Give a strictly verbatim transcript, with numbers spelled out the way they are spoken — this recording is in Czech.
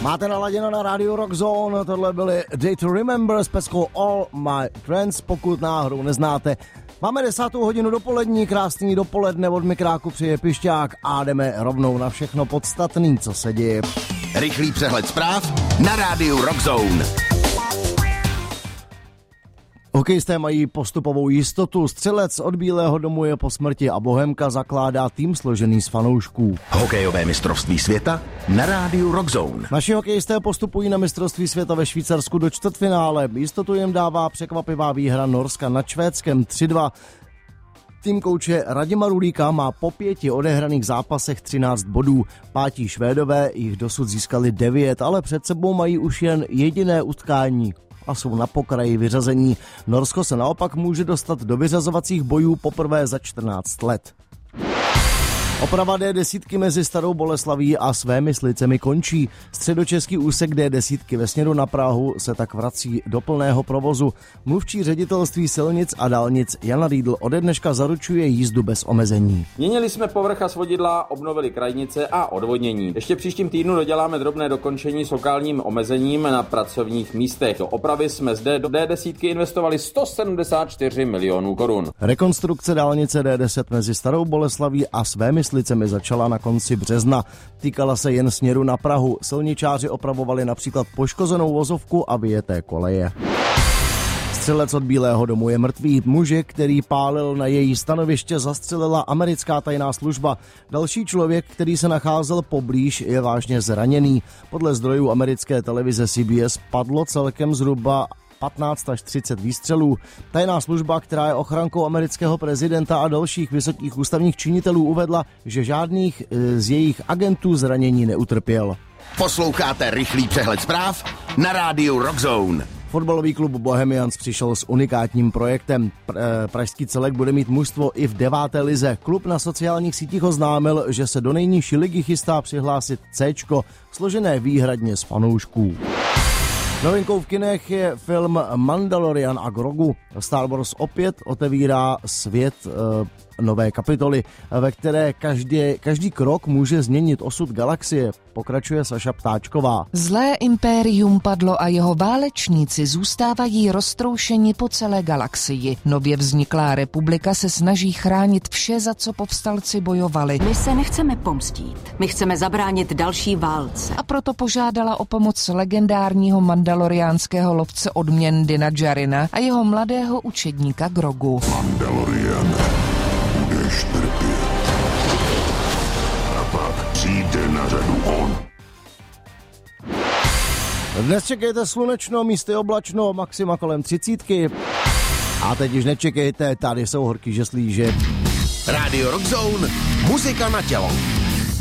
Máte naladěno na Radio Rock Zone, tohle byly Day to Remember s peskou All My Friends, pokud náhodou neznáte. Máme desátou hodinu dopolední, krásný dopoledne, od mikráku přeje Pišťák a jdeme rovnou na všechno podstatný, co se děje. Rychlý přehled zpráv na rádiu Rock Zone. Hokejisté mají postupovou jistotu, střelec od Bílého domu je po smrti a Bohemka zakládá tým složený z fanoušků. Hokejové mistrovství světa na rádiu Rock Zone. Naši hokejisté postupují na mistrovství světa ve Švýcarsku do čtvrtfinále. Jistotu jim dává překvapivá výhra Norska nad Švédskem tři dva. Tým kouče Radima Rulíka má po pěti odehraných zápasech třináct bodů. Pátí Švédové jich dosud získali devět, ale před sebou mají už jen jediné utkání a jsou na pokraji vyřazení. Norsko se naopak může dostat do vyřazovacích bojů poprvé za čtrnáct let. Oprava D desítky mezi Starou Boleslaví a Svémyslicemi končí. Středočeský úsek D desítky ve směru na Prahu se tak vrací do plného provozu. Mluvčí ředitelství silnic a dálnic Jana Riedl ode dneška zaručuje jízdu bez omezení. Měnili jsme povrch a svodidla, obnovili krajnice a odvodnění. Ještě příštím týdnu doděláme drobné dokončení s lokálním omezením na pracovních místech. Do opravy jsme zde do D desítky investovali sto sedmdesát čtyři milionů korun. Rekonstrukce dálnice D deset mezi Starou Boleslaví a Svémyslicemi Myslicemi začala na konci března. Týkala se jen směru na Prahu. Silničáři opravovali například poškozenou vozovku a vyjeté koleje. Střelec od Bílého domu je mrtvý. Muže, který pálil na její stanoviště, zastřelila americká tajná služba. Další člověk, který se nacházel poblíž, je vážně zraněný. Podle zdrojů americké televize C B S padlo celkem zhruba patnáct až třicet výstřelů. Tajná služba, která je ochrankou amerického prezidenta a dalších vysokých ústavních činitelů, uvedla, že žádných z jejich agentů zranění neutrpěl. Posloucháte rychlý přehled zpráv na rádiu Rock Zone. Fotbalový klub Bohemians přišel s unikátním projektem. Pražský celek bude mít mužstvo i v deváté lize. Klub na sociálních sítích oznámil, že se do nejnižší ligy chystá přihlásit Cčko, složené výhradně z fanoušků. Novinkou v kinech je film Mandalorian a Grogu. Star Wars opět otevírá svět e, nové kapitoly, ve které každý, každý krok může změnit osud galaxie, pokračuje Saša Ptáčková. Zlé impérium padlo a jeho válečníci zůstávají roztroušeni po celé galaxii. Nově vzniklá republika se snaží chránit vše, za co povstalci bojovali. My se nechceme pomstít, my chceme zabránit další válce. A proto požádala o pomoc legendárního mandaloriánského lovce odměn Dina Djarina a jeho mladého učedníka Grogu. Mandalorian, budeš trpět. A pak přijde na řadu on. Dnes čekejte slunečno, místy oblačno, maxima kolem třicítky. A teď už nečekejte, tady jsou horký žeslíže. Radio Rock Zone, muzika na tělo.